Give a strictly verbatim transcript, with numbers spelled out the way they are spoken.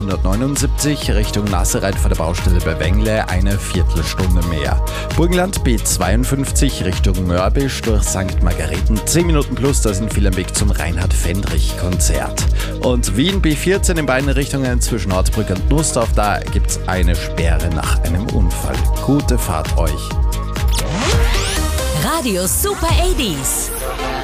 hundertneunundsiebzig Richtung Nassereit vor der Baustelle bei Wengle eine Viertelstunde mehr. Burgenland B zweiundfünfzig Richtung Mörbisch durch Sankt Margareten zehn Minuten plus, da sind viele am Weg zum Reinhard-Fendrich-Konzert. Und Wien B vierzehn in beiden Richtungen zwischen Ortsbrück und Nussdorf, da gibt's eine Sperre nach einem Unfall. Gute Fahrt euch. Radio Super achtzig.